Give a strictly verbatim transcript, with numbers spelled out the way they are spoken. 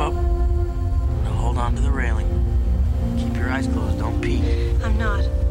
up. Now hold on to the railing. Keep your eyes closed. Don't peek. I'm not.